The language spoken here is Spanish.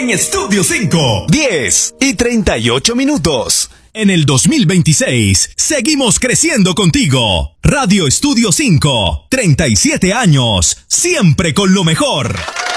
en Estudio 5. 10:38. En el 2026, seguimos creciendo contigo. Radio Estudio 5, 37 años, siempre con lo mejor.